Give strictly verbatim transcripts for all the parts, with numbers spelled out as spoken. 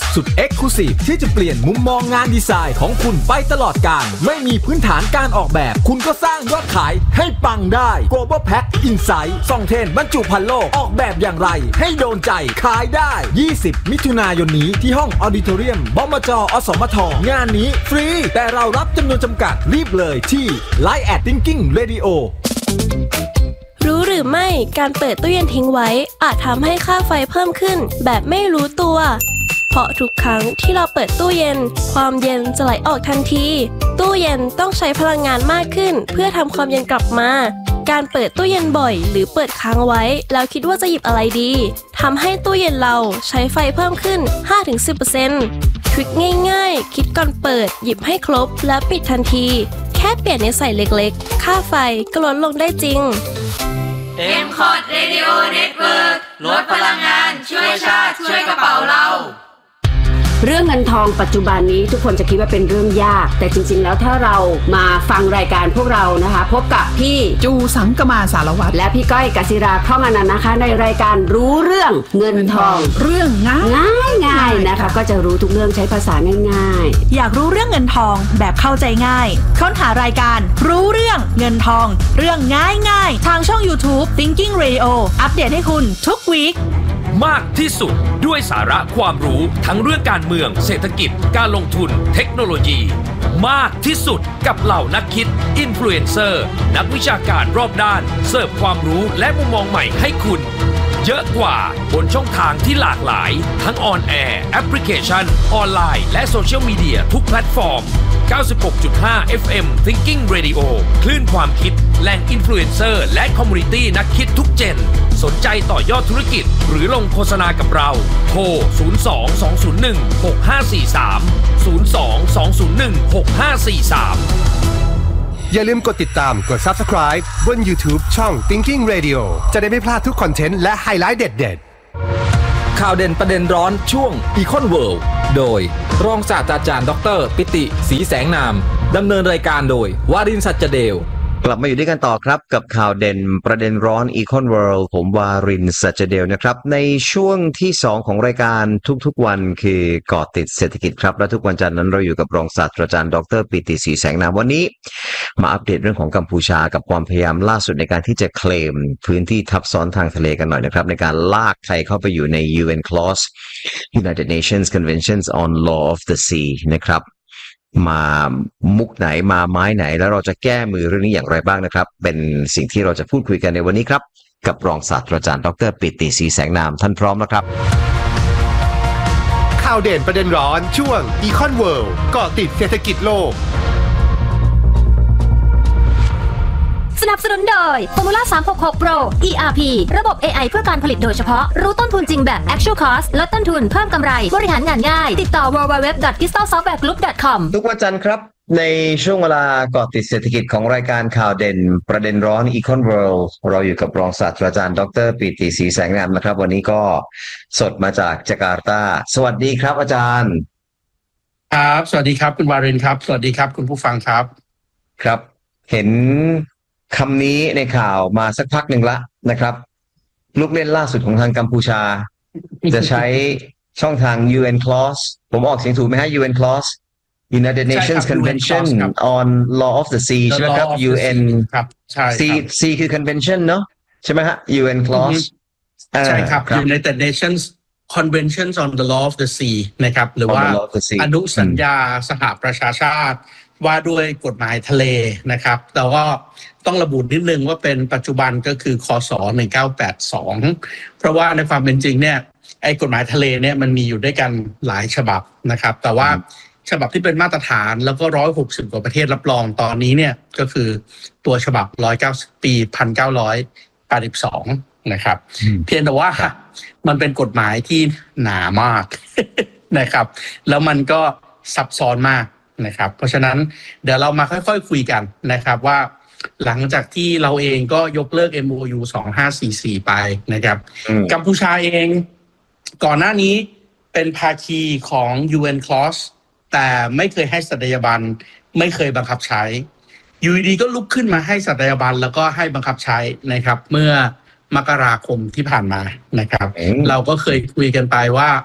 สุด Exclusive ที่จะเปลี่ยนมุมมองงานดีไซน์ของคุณไปตลอดกาลไม่มีพื้นฐานการออกแบบคุณก็สร้างยอดขายให้ปังได้ Global Pack Insight ส่องเทรนด์บรรจุภัณฑ์โลกออกแบบอย่างไรให้โดนใจขายได้ยี่สิบมิถุนายนนี้ที่ห้องออดิโทเรียมบมจ.อสมทงานนี้ฟรีแต่เรารับจำนวนจำกัดรีบเลยที่ ไลน์ แอท Thinking Radio รู้หรือไม่การเปิดตู้เย็นทิ้งไว้อาจทำให้ค่าไฟเพิ่มขึ้นแบบไม่รู้ตัวเพราะทุกครั้งที่เราเปิดตู้เย็นความเย็นจะไหลออกทันทีตู้เย็นต้องใช้พลังงานมากขึ้นเพื่อทำความเย็นกลับมาการเปิดตู้เย็นบ่อยหรือเปิดค้างไว้แล้วคิดว่าจะหยิบอะไรดีทำให้ตู้เย็นเราใช้ไฟเพิ่มขึ้น ห้าถึงสิบเปอร์เซ็นต์ ทริคง่ายๆคิดก่อนเปิดหยิบให้ครบและปิดทันทีแค่เปลี่ยนนิสัยเล็กๆค่าไฟก็ลดลงได้จริงเอ็ม คอร์ด Radio Network ลดพลังงานช่วยชาติช่วยกระเป๋าเราเรื่องเงินทองปัจจุบันนี้ทุกคนจะคิดว่าเป็นเรื่องยากแต่จริงๆแล้วถ้าเรามาฟังรายการพวกเรานะคะพบกับพี่จูสังกมาสารวัตรและพี่ก้อยกศิราท่องอนันต์นะคะในรายการรู้เรื่องเงินทองเรื่องง่ายง่ายง่ายนะคะก็จะรู้ทุกเรื่องใช้ภาษาง่ายๆอยากรู้เรื่องเงินทองแบบเข้าใจง่ายค้นหารายการรู้เรื่องเงินทองเรื่องง่ายง่ายทางช่อง YouTube Thinking Radio อัปเดตให้คุณทุกวีคมากที่สุดด้วยสาระความรู้ทั้งเรื่องการเมืองเศรษฐกิจการลงทุนเทคโนโลยีมากที่สุดกับเหล่านักคิดอินฟลูเอนเซอร์นักวิชาการรอบด้านเสิร์ฟความรู้และมุมมองใหม่ให้คุณเยอะกว่าบนช่องทางที่หลากหลายทั้งออนแอร์แอปพลิเคชันออนไลน์และโซเชียลมีเดียทุกแพลตฟอร์ม เก้าสิบหกจุดห้า เอฟ เอ็ม Thinking Radio คลื่นความคิดแหล่งอินฟลูเอนเซอร์และคอมมูนิตี้นักคิดทุกเจนสนใจต่อยอดธุรกิจหรือลงโฆษณากับเราโทรศูนย์ สอง สอง ศูนย์ หนึ่ง หก ห้า สี่ สาม ศูนย์ สอง สอง ศูนย์ หนึ่ง หก ห้า สี่ สามอย่าลืมกดติดตามกด Subscribe บน YouTube ช่อง Thinking Radio จะได้ไม่พลาดทุกคอนเทนต์และไฮไลท์เด็ดๆข่าวเด่นประเด็นร้อนช่วง Econ World โดยรองศาสตราจารย์ดรปิติศรีแสงนามดำเนินรายการโดยวารินทร์ สัจเดลกลับมาอยู่ด้วยกันต่อครับกับข่าวเด่นประเด็นร้อน Econ World ผมวารินทร์ สัจเดลนะครับในช่วงที่สองของรายการทุกๆวันคือเกาะติดเศรษฐกิจครับและทุกวันจันทร์นั้นเราอยู่กับรองศาสตราจารย์ดรปิติศรีแสงนามวันนี้มาอัปเดตเรื่องของกัมพูชากับความพยายามล่าสุดในการที่จะเคลมพื้นที่ทับซ้อนทางทะเลกันหน่อยนะครับในการลากไทยเข้าไปอยู่ใน ยู เอ็น Clause United Nations Conventions on Law of the Sea นะครับมามุกไหนมาไม้ไหนแล้วเราจะแก้มือเรื่องนี้อย่างไรบ้างนะครับเป็นสิ่งที่เราจะพูดคุยกันในวันนี้ครับกับรองศาสตราจารย์ดรปิติศรีแสงนามท่านพร้อมแล้วครับข่าวเด่นประเด็นร้อนช่วง Econ World เกาะติดเศรษฐกิจโลกสนับสนุนโดย Formula สามหกหก Pro อี อาร์ พี ระบบ เอ ไอ เพื่อการผลิตโดยเฉพาะรู้ต้นทุนจริงแบบ Actual Cost ลดต้นทุนเพิ่มกำไรบริหารงานง่ายติดต่อ ดับเบิลยู ดับเบิลยู ดับเบิลยู ดอท คริสตัล ซอฟต์แวร์ กรุ๊ป ดอท คอมทุกวันจันทร์ครับในช่วงเวลาเกาะติดเศรษฐกิจของรายการข่าวเด่นประเด็นร้อน Econ World เราอยู่กับรองศาสตราจารย์ดรปิติศรีแสงนามนะครับวันนี้ก็สดมาจากจาการ์ตาสวัสดีครับอาจารย์ครับสวัสดีครับคุณวารินครับสวัสดีครับคุณผู้ฟังครับครับเห็นคำนี้ในข่าวมาสักพักหนึ่งละนะครับลูกเล่นล่าสุดของทางกัมพูชาจะใช้ช่องทาง ยู เอ็น Clause ผมออกเสียงถูกไหมฮะ ยู เอ็น Clause United Nations Convention on Law of the Sea ใช่ไหมครับ ยู เอ็นครับใช่ C C คือ Convention เนาะใช่ไหมฮะ ยู เอ็น Clause ใช่ครับ United Nations Conventions on the Law of the Sea นะครับหรือว่าอนุสัญญาสหประชาชาติว่าด้วยกฎหมายทะเลนะครับแต่ว่าต้องระบุนิดนึงว่าเป็นปัจจุบันก็คือคศหนึ่งเก้าแปดสองเพราะว่าในความเป็นจริงเนี่ยไอ้กฎหมายทะเลเนี่ยมันมีอยู่ด้วยกันหลายฉบับนะครับแต่ว่าฉบับที่เป็นมาตรฐานแล้วก็หนึ่งร้อยหกสิบกว่าประเทศรับรองตอนนี้เนี่ยก็คือตัวฉบับหนึ่งร้อยเก้าสิบปีหนึ่งพันเก้าร้อยแปดสิบสองนะครับเพียงแต่ว่ามันเป็นกฎหมายที่หนามากนะครับแล้วมันก็ซับซ้อนมากนะครับเพราะฉะนั้นเดี๋ยวเรามาค่อยๆ ค, คุยกันนะครับว่าหลังจากที่เราเองก็ยกเลิก เอ็ม โอ ยู สองพันห้าร้อยสี่สิบสี่ไปนะครับกัมพูชาเองก่อนหน้านี้เป็นภาคีของ ยู เอ็น Clause แต่ไม่เคยให้สัตยาบันไม่เคยบังคับใช้อยู่ดีก็ลุกขึ้นมาให้สัตยาบันแล้วก็ให้บังคับใช้นะครับเมื่อมกราคมที่ผ่านมานะครับเราก็เคยคุยกันไปว่า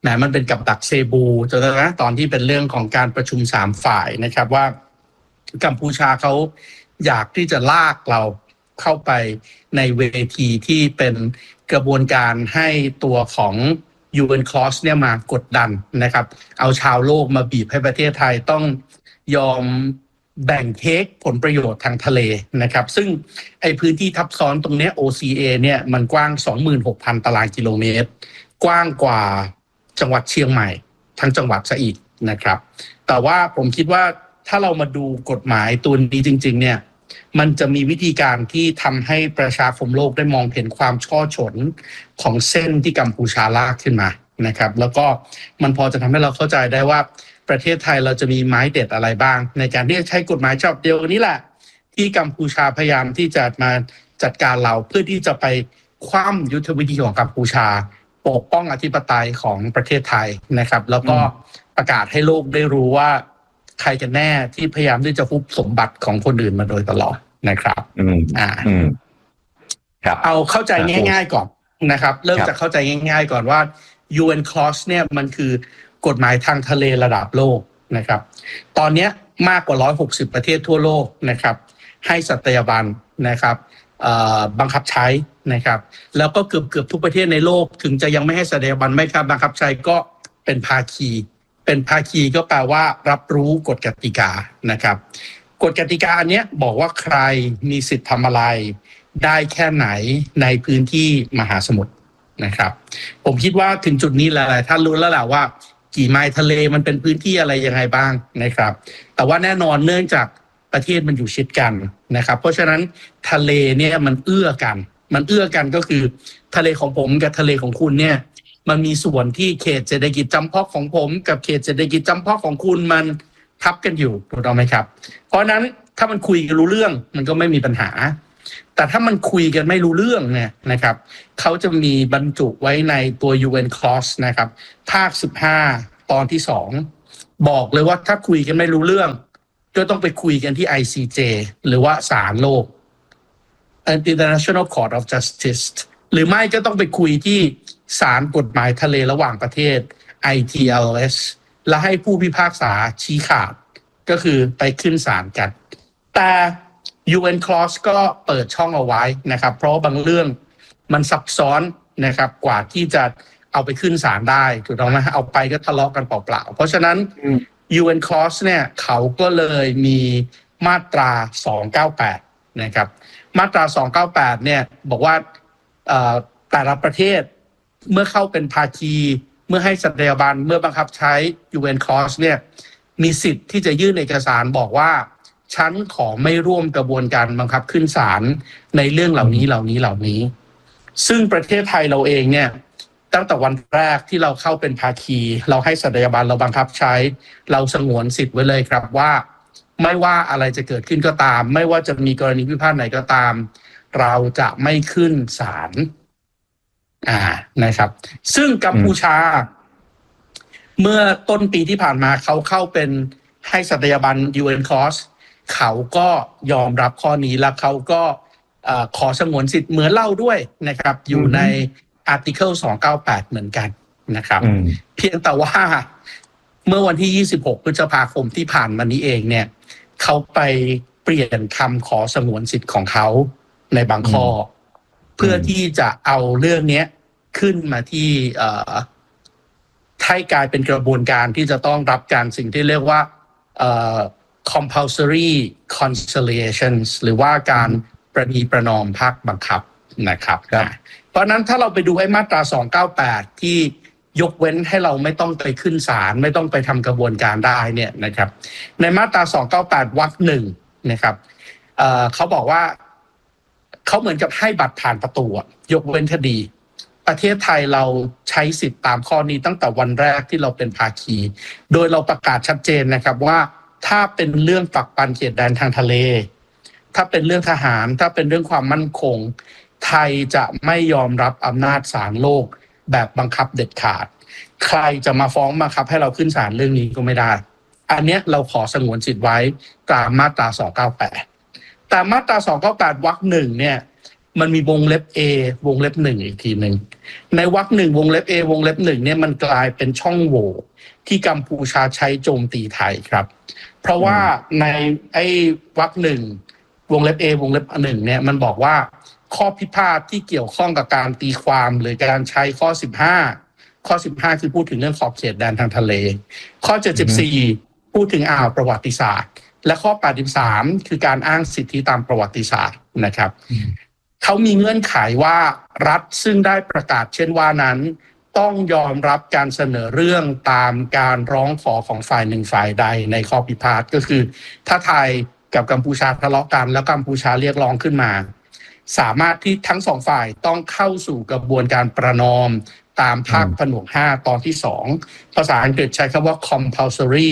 แหมมันเป็นกับดักเซบูจนกระทั่งตอนที่เป็นเรื่องของการประชุมสามฝ่ายนะครับว่ากัมพูชาเขาอยากที่จะลากเราเข้าไปในเวทีที่เป็นกระบวนการให้ตัวของ ยู เอ็น Clause เนี่ยมากดดันนะครับเอาชาวโลกมาบีบให้ประเทศไทยต้องยอมแบ่งเค้กผลประโยชน์ทางทะเลนะครับซึ่งไอ้พื้นที่ทับซ้อนตรงนี้ โอ ซี เอ เนี่ยมันกว้าง สองหมื่นหกพัน ตารางกิโลเมตรกว้างกว่าจังหวัดเชียงใหม่ทั้งจังหวัดซะอีกนะครับแต่ว่าผมคิดว่าถ้าเรามาดูกฎหมายตัวนี้จริงๆเนี่ยมันจะมีวิธีการที่ทำให้ประชาคมโลกได้มองเห็นความช่อฉนของเส้นที่กัมพูชาลากขึ้นมานะครับแล้วก็มันพอจะทำให้เราเข้าใจได้ว่าประเทศไทยเราจะมีไม้เด็ดอะไรบ้างในการที่จะใช้กฎหมายฉบับเดียวนี้แหละที่กัมพูชาพยายามที่จะมาจัดการเราเพื่อที่จะไปคว่ำยุทธวิธีของกัมพูชาปกป้องอธิปไตยของประเทศไทยนะครับแล้วก็ประกาศให้โลกได้รู้ว่าใครกันแน่ที่พยายามที่จะฮุบสมบัติของคนอื่นมาโดยตลอดนะครับอืมอ่าอืมครับเอาเข้าใจง่ายๆก่อนนะครับเริ่มจากเข้าใจง่ายๆก่อนว่า ยู เอ็น Clause เนี่ยมันคือกฎหมายทางทะเลระดับโลกนะครับตอนนี้มากกว่าหนึ่งร้อยหกสิบประเทศทั่วโลกนะครับให้สัตยาบันนะครับบังคับใช้นะครับแล้วก็เกือบเกือบทุกประเทศในโลกถึงจะยังไม่ให้สัตยาบันไม่ครับบังคับใช้ก็เป็นภาคีเป็นภาคีก็แปลว่ารับรู้กฎกติกานะครับกฎกติกาอันนี้บอกว่าใครมีสิทธิ์ทำอะไรได้แค่ไหนในพื้นที่มหาสมุทรนะครับผมคิดว่าถึงจุดนี้หลายๆท่านรู้แล้วแหละว่ากี่ไมล์ทะเลมันเป็นพื้นที่อะไรยังไงบ้างนะครับแต่ว่าแน่นอนเนื่องจากประเทศมันอยู่ชิดกันนะครับเพราะฉะนั้นทะเลเนี่ยมันเอื้อกันมันเอื้อกันก็คือทะเลของผมกับทะเลของคุณเนี่ยมันมีส่วนที่เขตเศรษฐกิจจำเพาะของผมกับเขตเศรษฐกิจจำเพาะของคุณมันทับกันอยู่ถูกต้องไหมครับเพราะนั้นถ้ามันคุยกันรู้เรื่องมันก็ไม่มีปัญหาแต่ถ้ามันคุยกันไม่รู้เรื่องเนี่ยนะครับเขาจะมีบรรจุไว้ในตัว ยู เอ็น Clause นะครับภาคสิบห้าตอนที่สองบอกเลยว่าถ้าคุยกันไม่รู้เรื่องก็ต้องไปคุยกันที่ ไอ ซี เจ หรือว่าศาลโลก International Court of Justice หรือไม่ก็ต้องไปคุยที่ศาลกฎหมายทะเลระหว่างประเทศ ไอ ที แอล เอส และให้ผู้พิพากษาชี้ขาดก็คือไปขึ้นศาลกันแต่ ยู เอ็น Clause ก็เปิดช่องเอาไว้นะครับเพราะบางเรื่องมันซับซ้อนนะครับกว่าที่จะเอาไปขึ้นศาลได้ถูกต้องไหมเอาไปก็ทะเลาะกันเปล่าๆเพราะฉะนั้น ยู เอ็น Clause เนี่ยเขาก็เลยมีมาตราสองเก้าแปดนะครับมาตราสองเก้าแปดเนี่ยบอกว่าแต่ละประเทศเมื่อเข้าเป็นภาคีเมื่อให้สัตยาบันเมื่อบังคับใช้ ยู เอ็น Clause เนี่ยมีสิทธิ์ที่จะยื่นเอกสารบอกว่าฉันขอไม่ร่วมกระบวนการบังคับขึ้นศาลในเรื่องเหล่านี้เหล่านี้เหล่านี้ซึ่งประเทศไทยเราเองเนี่ยตั้งแต่วันแรกที่เราเข้าเป็นภาคีเราให้สัตยาบันเราบังคับใช้เราสงวนสิทธิ์ไว้เลยครับว่าไม่ว่าอะไรจะเกิดขึ้นก็ตามไม่ว่าจะมีกรณีพิพาทไหนก็ตามเราจะไม่ขึ้นศาลอ่านะครับซึ่งกัมพูชาเมื่อต้นปีที่ผ่านมาเขาเข้าเป็นให้สัตยาบัน ยู เอ็น Clause เขาก็ยอมรับข้อนี้แล้วเขาก็ขอสงวนสิทธิ์เหมือนเล่าด้วยนะครับอยู่ใน Article สองเก้าแปดเหมือนกันนะครับเพียงแต่ว่าเมื่อวันที่ยี่สิบหกพฤษภาคมที่ผ่านมานี้เองเนี่ยเขาไปเปลี่ยนคำขอสงวนสิทธิ์ของเขาในบางข้อเพื่อที่จะเอาเรื่องนี้ขึ้นมาที่ให้กลายเป็นกระบวนการที่จะต้องรับการสิ่งที่เรียกว่า compulsory conciliations หรือว่าการประนีประนอมภาคบังคับนะครับเพราะนั้นถ้าเราไปดูไอ้มาตราสองเก้าแปดที่ยกเว้นให้เราไม่ต้องไปขึ้นศาลไม่ต้องไปทำกระบวนการได้เนี่ยนะครับในมาตราสองเก้าแปดวรรคหนึ่งนะครับเอ่อเขาบอกว่าเขาเหมือนกับให้บัตรผ่านประตูยกเว้นคดีประเทศไทยเราใช้สิทธิ์ตามข้อนี้ตั้งแต่วันแรกที่เราเป็นภาคีโดยเราประกาศชัดเจนนะครับว่าถ้าเป็นเรื่องปักปันเขตแดนทางทะเลถ้าเป็นเรื่องทหารถ้าเป็นเรื่องความมั่นคงไทยจะไม่ยอมรับอำนาจศาลโลกแบบบังคับเด็ดขาดใครจะมาฟ้องบังคับให้เราขึ้นศาลเรื่องนี้ก็ไม่ได้อันนี้เราขอสงวนสิทธิ์ไว้ตามมาตราสองเก้าแปดแต่มาตราสองเก้าแปดวรรคหนึ่งเนี่ยมันมีวงเล็บ A วงเล็บหนึ่งอีกทีหนึ่งในวรรคหนึ่งวงเล็บ A วงเล็บหนึ่งเนี่ยมันกลายเป็นช่องโหว่ที่กัมพูชาใช้โจมตีไทยครับเพราะว่าในไอ้วรรคหนึ่งวงเล็บ A วงเล็บหนึ่งเนี่ยมันบอกว่าข้อพิพาทที่เกี่ยวข้องกับการตีความหรือการใช้ข้อสิบห้าข้อสิบห้าคือพูดถึงเรื่องขอบเขตแดนทางทะเลข้อเจ็ดสิบสี่พูดถึงอ่าวประวัติศาสตร์และข้อแปดสิบสามคือการอ้างสิทธิตามประวัติศาสตร์นะครับเขามีเงื่อนไขว่ารัฐซึ่งได้ประกาศเช่นว่านั้นต้องยอมรับการเสนอเรื่องตามการร้องขอของฝ่ายหนึ่งฝ่ายใดในข้อพิพาทก็คือถ้าไทยกับกัมพูชาทะเลาะกันแล้วกัมพูชาเรียกร้องขึ้นมาสามารถที่ทั้งสองฝ่ายต้องเข้าสู่กระบวนการประนอมตามภาคผนวกห้าตอนที่สองภาษาอังกฤษใช้คำว่า compulsory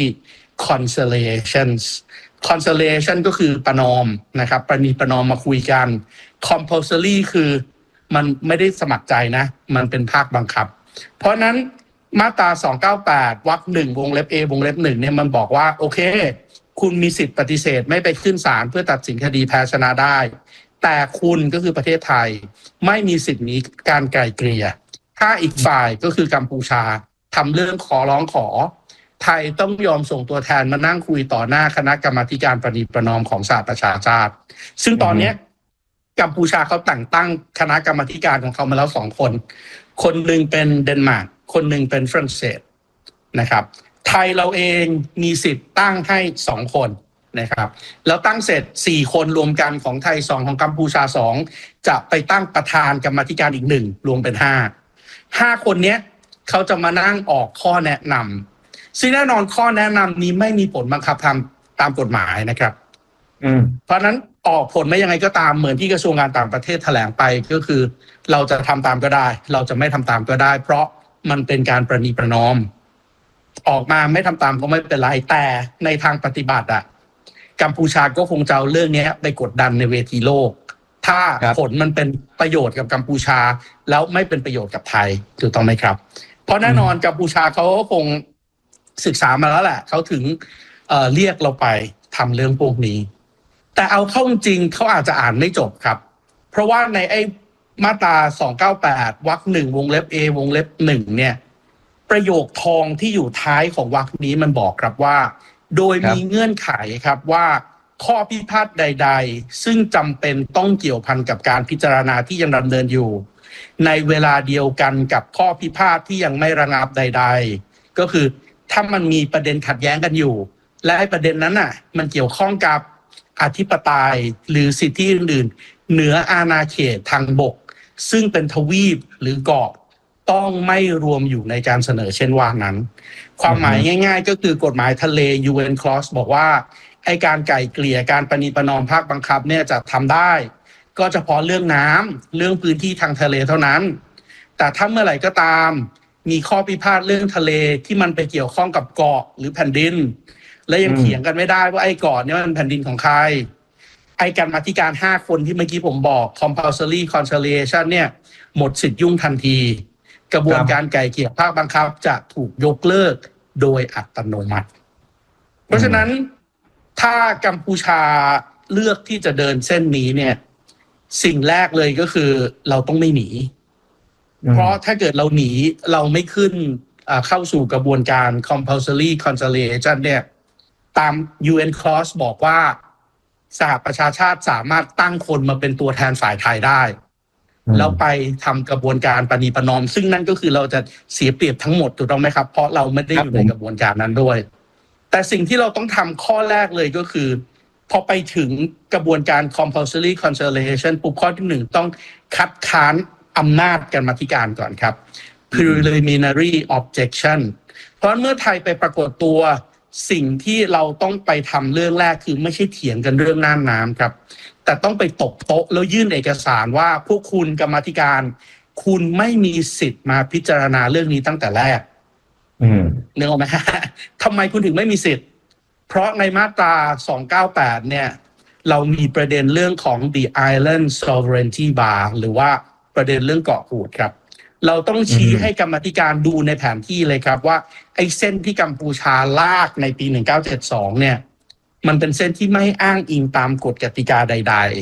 conciliations conciliation ก็คือประนอมนะครับประนีประนอมมาคุยกัน compulsory คือมันไม่ได้สมัครใจนะมันเป็นภาคบังคับเพราะนั้นมาตราสองเก้าแปดวรรคหนึ่งวงเล็บ A วงเล็บหนึ่งเนี่ยมันบอกว่าโอเคคุณมีสิทธิปฏิเสธไม่ไปขึ้นศาลเพื่อตัดสินคดีแพ้ชนะได้แต่คุณก็คือประเทศไทยไม่มีสิทธินี้การไกล่เกลี่ยถ้าอีกฝ่ายก็คือกัมพูชาทำเรื่องขอร้องขอไทยต้องยอมส่งตัวแทนมานั่งคุยต่อหน้าคณะกรรมาธิการประนีประนอมของสหประชาชาติซึ่งตอนนี้กัมพูชาเขาแต่งตั้งคณะกรรมาธิการของเขามาแล้วสองคนคนหนึ่งเป็นเดนมาร์กคนหนึ่งเป็นฝรั่งเศสนะครับไทยเราเองมีสิทธิ์ตั้งให้สองคนนะครับแล้วตั้งเสร็จสี่คนรวมกันของไทยสองของกัมพูชาสองจะไปตั้งประธานกรรมาธิการอีกหนึ่งรวมเป็นห้าห้าคนนี้เขาจะมานั่งออกข้อแนะนำซึ่งแน่นอนข้อแนะนำนี้ไม่มีผลบังคับทำตามกฎหมายนะครับอืมเพราะนั้นออกผลไม่ยังไงก็ตามเหมือนที่กระทรวงการต่างประเทศแถลงไปก็คือเราจะทำตามก็ได้เราจะไม่ทำตามก็ได้เพราะมันเป็นการประนีประนอมออกมาไม่ทำตามก็ไม่เป็นไรแต่ในทางปฏิบัติอ่ะกัมพูชาก็คงจะเอาเรื่องนี้ไปกดดันในเวทีโลกถ้าผลมันเป็นประโยชน์กับกัมพูชาแล้วไม่เป็นประโยชน์กับไทยถูกต้องไหมครับเพราะแน่นอนกัมพูชาเขาก็คงศึกษามาแล้วแหละเขาถึง เอ่อ เรียกเราไปทำเรื่องพวกนี้แต่เอาเข้าจริงเขาอาจจะอ่านไม่จบครับเพราะว่าในไอ้มาตราสองเก้าแปดวรรคหนึ่งวงเล็บ A วงเล็บหนึ่งเนี่ยประโยคทองที่อยู่ท้ายของวรรคนี้มันบอกครับว่าโดยมีเงื่อนไขครับว่าข้อพิพาทใดๆซึ่งจำเป็นต้องเกี่ยวพันกับการพิจารณาที่ยังดำเนินอยู่ในเวลาเดียวกันกับข้อพิพาทที่ยังไม่ระงับใดๆก็คือถ้ามันมีประเด็นขัดแย้งกันอยู่และไอ้ประเด็นนั้นน่ะมันเกี่ยวข้องกับอธิปไตยหรือสิทธิอื่นๆเหนืออาณาเขตทางบกซึ่งเป็นทวีปหรือเกาะต้องไม่รวมอยู่ในการเสนอเช่นว่านั้นความหมายง่ายๆก็คือกฎหมายทะเล ยู เอ็น Clause บอกว่าไอ้การไกล่เกลี่ยการประนีประนอมภาคบังคับเนี่ยจะทำได้ก็เฉพาะเรื่องน้ำเรื่องพื้นที่ทางทะเลเท่านั้นแต่ถ้าเมื่อไหร่ก็ตามมีข้อพิพาทเรื่องทะเลที่มันไปเกี่ยวข้องกับเกาะหรือแผ่นดินและยังเถียงกันไม่ได้ว่าไอ้เกาะเนี่ยมันแผ่นดินของใครไอ้กรรมาธิการห้าคนที่เมื่อกี้ผมบอก compulsory conciliation เนี่ยหมดสิทธิ์ยุ่งทันทีกระบวนการไกล่เกลี่ยภาคบังคับจะถูกยกเลิกโดยอัตโนมัติเพราะฉะนั้นถ้ากัมพูชาเลือกที่จะเดินเส้นนี้เนี่ยสิ่งแรกเลยก็คือเราต้องไม่หนีเพราะถ้าเกิดเราหนีเราไม่ขึ้นเข้าสู่กระบวนการ compulsory conciliation เนี่ยตาม ยู เอ็น Clause บอกว่าสหประชาชาติสามารถตั้งคนมาเป็นตัวแทนฝ่ายไทยได้แล้วไปทำกระบวนการประนีประนอมซึ่งนั่นก็คือเราจะเสียเปรียบทั้งหมดถูกต้องไหมครับเพราะเราไม่ได้อยู่ในกระบวนการนั้นด้วยแต่สิ่งที่เราต้องทำข้อแรกเลยก็คือพอไปถึงกระบวนการ compulsory conciliation ปุ๊บข้อที่หนึ่งต้องคัดค้านอำนาจกรรมาธิการก่อนครับ preliminary objection เพราะเมื่อไทยไปปรากฏตัวสิ่งที่เราต้องไปทำเรื่องแรกคือไม่ใช่เถียงกันเรื่องน่านน้ำครับแต่ต้องไปตบโต๊ะแล้วยื่นเอกสารว่าพวกคุณกรรมาธิการคุณไม่มีสิทธิ์มาพิจารณาเรื่องนี้ตั้งแต่แรกนึกออกไหมฮะทำไมคุณถึงไม่มีสิทธิ์เพราะในมาตราสองเก้าแปดเนี่ยเรามีประเด็นเรื่องของ the island sovereignty bar หรือว่าประเด็นเรื่องเกาะกูดครับเราต้องชี้ให้กรรมาธิการดูในแผนที่เลยครับว่าไอ้เส้นที่กัมพูชาลากในปีหนึ่งเก้าเจ็ดสองเนี่ยมันเป็นเส้นที่ไม่อ้างอิงตามกฎกติกาใดๆ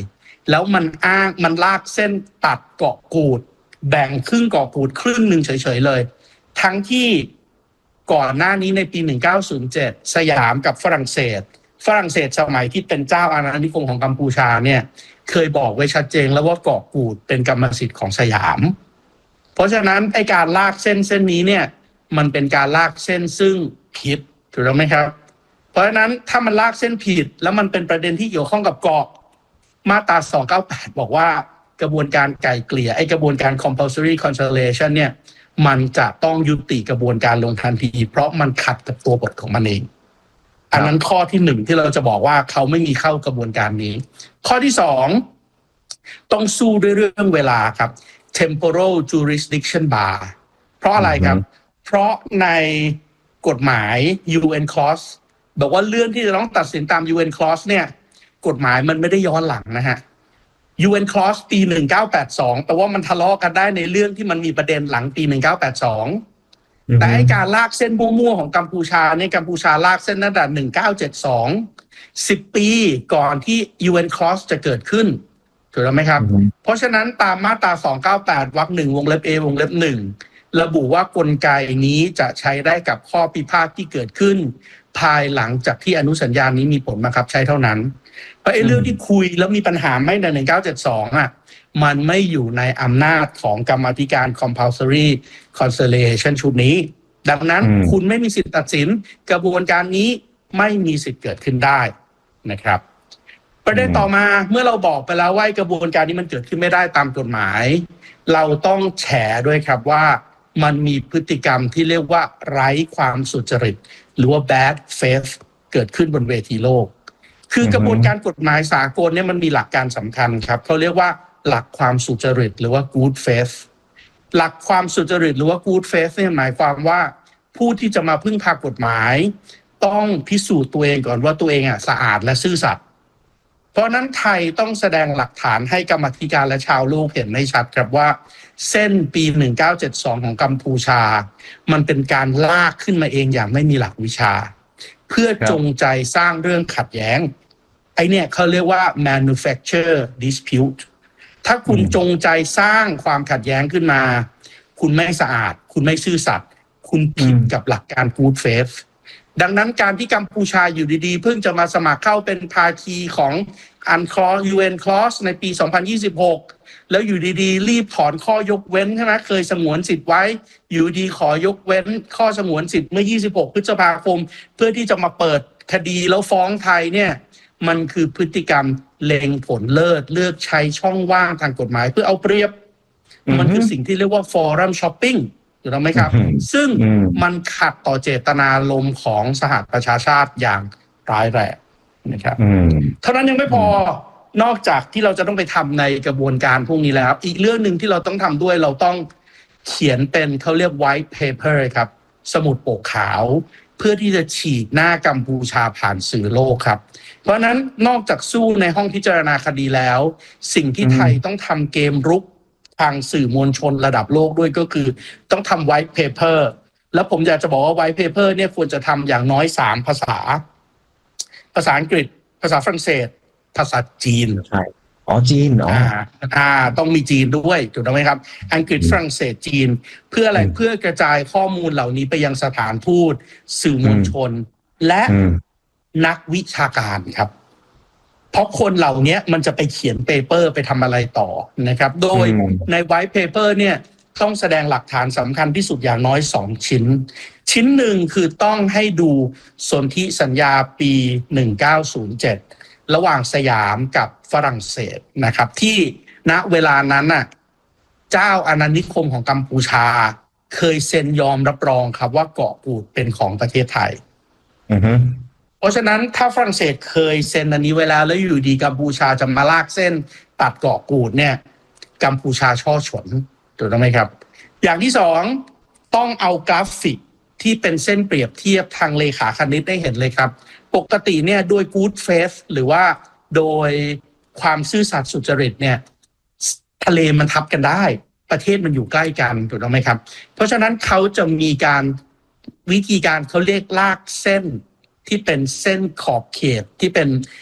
แล้วมันอ้างมันลากเส้นตัดเกาะกูดแบ่งครึ่งเกาะกูดครึ่งหนึ่งเฉยๆเลยทั้งที่ก่อนหน้านี้ในปีหนึ่งเก้าศูนย์เจ็ดสยามกับฝรั่งเศสฝรั่งเศสสมัยที่เป็นเจ้าอาณานิคมของกัมพูชาเนี่ยเคยบอกไว้ชัดเจนแล้วว่าเกาะกูดเป็นกรรมสิทธิ์ของสยามเพราะฉะนั้นไอ้การลากเส้นเส้นนี้เนี่ยมันเป็นการลากเส้นซึ่งผิดถูกต้องไหมครับเพราะฉะนั้นถ้ามันลากเส้นผิดแล้วมันเป็นประเด็นที่เกี่ยวข้องกับเกาะมาตราสองเก้าแปดบอกว่ากระบวนการไกล่เกลี่ยไอ้กระบวนการ compulsory conciliation เนี่ยมันจะต้องยุติกระบวนการลงทันทีเพราะมันขัดกับตัวบทของมันเองอันนั้นข้อที่หนึ่งที่เราจะบอกว่าเขาไม่มีเข้ากระบวนการนี้ข้อที่สองต้องสู้ด้วยเรื่องเวลาครับ temporal jurisdiction bar เพราะอะไรครับเพราะในกฎหมาย ยู เอ็น clause บอกว่าเรื่องที่จะต้องตัดสินตาม ยู เอ็น clause เนี่ยกฎหมายมันไม่ได้ย้อนหลังนะฮะ ยู เอ็น clause ปีหนึ่งเก้าแปดสองแต่ว่ามันทะเลาะกันได้ในเรื่องที่มันมีประเด็นหลังปีหนึ่งเก้าแปดสองแต่ไอ้การลากเส้นมั่วๆของกัมพูชาเนี่ยกัมพูชาลากเส้นตั้งแต่หนึ่งเก้าเจ็ดสอง สิบปีก่อนที่ ยู เอ็น clause จะเกิดขึ้นถูกไหมครับเพราะฉะนั้นตามมาตราสองเก้าแปดวรรคหนึ่งวงเล็บ A วงเล็บหนึ่งระบุว่ากลไกนี้จะใช้ได้กับข้อพิพาทที่เกิดขึ้นภายหลังจากที่อนุสัญญานี้มีผลบังคับใช้เท่านั้นเพราะไอ้เรื่องที่คุยแล้วมีปัญหาไม่ในหนึ่งเก้าเจ็ดสองอ่ะมันไม่อยู่ในอำนาจของกรรมาธิการ compulsory conciliation ชุดนี้ดังนั้นคุณไม่มีสิทธิ์ตัดสินกระบวนการนี้ไม่มีสิทธิ์เกิดขึ้นได้นะครับประเด็นต่อมาเมื่อเราบอกไปแล้วว่ากระบวนการนี้มันเกิดขึ้นไม่ได้ตามกฎหมายเราต้องแฉด้วยครับว่ามันมีพฤติกรรมที่เรียกว่าไร้ความสุจริตหรือว่า bad faith เกิดขึ้นบนเวทีโลกคือกระบวนการกฎหมายสากลเนี่ยมันมีหลักการสำคัญครับเขาเรียกว่าหลักความสุจริตหรือว่า good faith หลักความสุจริตหรือว่า good faith เนี่ยหมายความว่าผู้ที่จะมาพึ่งพากฎหมายต้องพิสูจน์ตัวเองก่อนว่าตัวเองอ่ะสะอาดและซื่อสัตย์เพราะนั้นไทยต้องแสดงหลักฐานให้กรรมาธิการและชาวโลกเห็นให้ชัดครับว่าเส้นปีหนึ่งเก้าเจ็ดสองของกัมพูชามันเป็นการลากขึ้นมาเองอย่างไม่มีหลักวิชาเพื่อจงใจสร้างเรื่องขัดแย้งไอเนี่ยเขาเรียกว่า manufacture dispute ถ้าคุณจงใจสร้างความขัดแย้งขึ้นมาคุณไม่สะอาดคุณไม่ซื่อสัตย์คุณผิดกับหลักการ good faith ดังนั้นการที่กัมพูชาอยู่ดีๆเพิ่งจะมาสมัครเข้าเป็นภาคีของอันคลอ ยู เอ็น clause ในปีสองพันยี่สิบหกแล้วอยู่ดีๆรีบถอนข้อยกเว้นใช่ไหมเคยสงวนสิทธิ์ไว้อยู่ดีขอยกเว้นข้อสงวนสิทธิ์เมื่อยี่สิบหกพฤษภาคมเพื่อที่จะมาเปิดคดีแล้วฟ้องไทยเนี่ยมันคือพฤติกรรมเล็งผลเลิศเลือกใช้ช่องว่างทางกฎหมายเพื่อเอาเปรียบมันคือสิ่งที่เรียกว่า forum shopping ถูกต้องไหมครับซึ่งมันขัดต่อเจตนารมณ์ของสหประชาชาติอย่างร้ายแรงนะครับเท่านั้นยังไม่พอนอกจากที่เราจะต้องไปทำในกระบวนการพวกนี้แล้วอีกเรื่องหนึ่งที่เราต้องทำด้วยเราต้องเขียนเป็นเขาเรียก white paper ครับสมุดปกขาวเพื่อที่จะฉีกหน้ากัมพูชาผ่านสื่อโลกครับเพราะนั้นนอกจากสู้ในห้องพิจารณาคดีแล้วสิ่งที่ไทยต้องทำเกมรุกทางสื่อมวลชนระดับโลกด้วยก็คือต้องทำ white paper แล้วผมอยากจะบอกว่า white paper เนี่ยควรจะทำอย่างน้อยสามภาษาภาษาอังกฤษภาษาฝรั่งเศสภาษาจีนใช่อ๋อจีนอ๋ออ่าต้องมีจีนด้วยถูกต้องไหมครับอังกฤษฝรั่งเศสจีนเพื่ออะไรเพื่อกระจายข้อมูลเหล่านี้ไปยังสถานทูตสื่อมวลชนและนักวิชาการครับเพราะคนเหล่านี้มันจะไปเขียนเปเปอร์ไปทำอะไรต่อนะครับโดยใน white paper เนี่ยต้องแสดงหลักฐานสำคัญที่สุดอย่างน้อยสองชิ้นชิ้นหนึ่งคือต้องให้ดูสนธิสัญญาปีหนึ่งเก้าศูนย์เจ็ดระหว่างสยามกับฝรั่งเศสนะครับที่ณเวลานั้นน่ะเจ้าอาณานิคมของกัมพูชาเคยเซ็นยอมรับรองครับว่าเกาะกูดเป็นของประเทศไทยเพราะฉะนั้นถ้าฝรั่งเศสเคยเซ็นอันนี้ไว้แล้วแล้วอยู่ดีกัมพูชาจะมาลากเส้นตัดเกาะกูดเนี่ยกัมพูชาช่อฉนถูกต้องไหมครับอย่างที่สองต้องเอากราฟิกที่เป็นเส้นเปรียบเทียบทางเลขาคณิตได้เห็นเลยครับปกติเนี่ยโดย good faith หรือว่าโดยความซื่อสัตย์สุจริตเนี่ยทะเลมันทับกันได้ประเทศมันอยู่ใกล้กันถูกต้องไหมครับเพราะฉะนั้นเขาจะมีการวิธีการเขาเรียกลากเส้นที่เป็นเส้นขอบเขตที่เป็น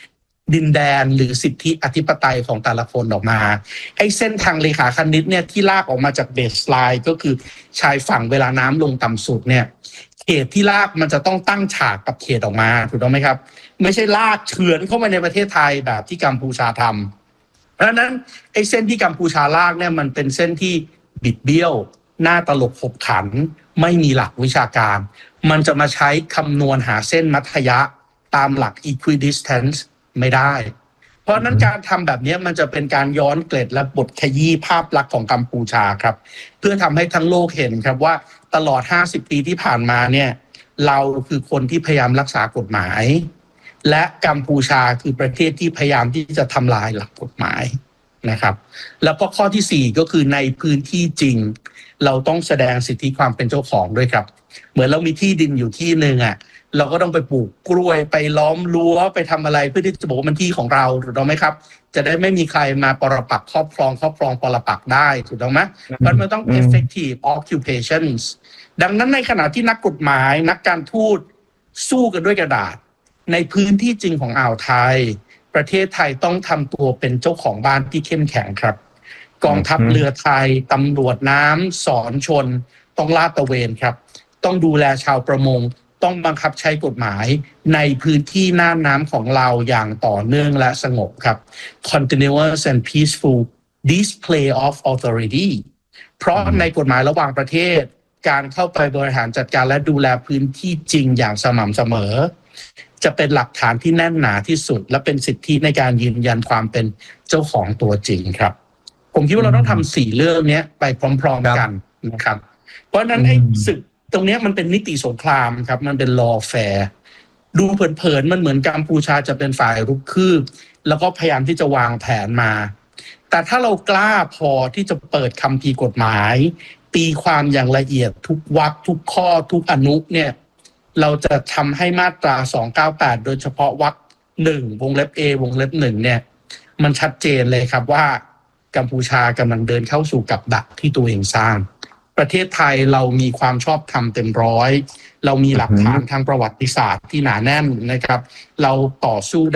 ดินแดนหรือสิทธิอธิปไตยของแต่ละคนออกมาไอ้เส้นทางเลขาคณิตเนี่ยที่ลากออกมาจากเบสไลน์ก็คือชายฝั่งเวลาน้ำลงต่ำสุดเนี่ยเขตที่ลากมันจะต้องตั้งฉากกับเขตออกมาถูกต้องไหมครับไม่ใช่ลากเฉือนเข้ามาในประเทศไทยแบบที่กัมพูชาทำเพราะฉะนั้นไอ้เส้นที่กัมพูชาลากเนี่ยมันเป็นเส้นที่บิดเบี้ยวหน้าตลกขบขันไม่มีหลักวิชาการมันจะมาใช้คำนวณหาเส้นมัธยะตามหลัก equidistance ไม่ได้เพราะนั้นการทำแบบนี้มันจะเป็นการย้อนเกล็ดและบทขยี้ภาพลักษณ์ของกัมพูชาครับเพื่อทำให้ทั้งโลกเห็นครับว่าตลอดห้าสิบปีที่ผ่านมาเนี่ยเราคือคนที่พยายามรักษากฎหมายและกัมพูชาคือประเทศที่พยายามที่จะทำลายหลักกฎหมายนะครับแล้วก็ข้อที่สี่ก็คือในพื้นที่จริงเราต้องแสดงสิทธิความเป็นเจ้าของด้วยครับเหมือนเรามีที่ดินอยู่ที่นึงอ่ะเราก็ต้องไปปลูกกล้วยไปล้อมรั้วไปทำอะไรเพื่อที่จะบอกว่ามันที่ของเราถูกต้องไหมครับจะได้ไม่มีใครมาปรปักษ์ครอบครองครอบครองปรปักษ์ได้ถูกต้องไหมมันมันต้อง effective occupations ดังนั้นในขณะที่นักกฎหมายนักการทูตสู้กันด้วยกระดาษในพื้นที่จริงของอ่าวไทยประเทศไทยต้องทำตัวเป็นเจ้าของบ้านที่เข้มแข็งครับกองทัพเรือไทยตำรวจน้ำสอนชนต้องลาดตระเวนครับต้องดูแลชาวประมงต้องบังคับใช้กฎหมายในพื้นที่น่านน้ำของเราอย่างต่อเนื่องและสงบครับ continuous and peaceful display of authority เพราะในกฎหมายระหว่างประเทศการเข้าไปบริหารจัดการและดูแลพื้นที่จริงอย่างสม่ำเสมอจะเป็นหลักฐานที่แน่นหนาที่สุดและเป็นสิทธิในการยืนยันความเป็นเจ้าของตัวจริงครับผมคิดว่าเราต้องทำสี่เรื่องนี้ไปพร้อมๆกันนะครับเพราะฉะนั้นไอ้ศึกตรงนี้มันเป็นนิติสงครามครับมันเป็น lawfare ดูเผินๆมันเหมือนกัมพูชาจะเป็นฝ่ายรุกคืบแล้วก็พยายามที่จะวางแผนมาแต่ถ้าเรากล้าพอที่จะเปิดคัมภีร์กฎหมายตีความอย่างละเอียดทุกวรรคทุกข้อทุกอนุเนี่ยเราจะทำให้มาตราสองเก้าแปดโดยเฉพาะวรรคหนึ่งวงเล็บ A วงเล็บหนึ่งเนี่ยมันชัดเจนเลยครับว่ากัมพูชากำลังเดินเข้าสู่กับดักที่ตัวเองสร้างประเทศไทยเรามีความชอบธรรมเต็มร้อยเรามีหลักฐานทางประวัติศาสตร์ที่หนาแน่นนะครับเราต่อสู้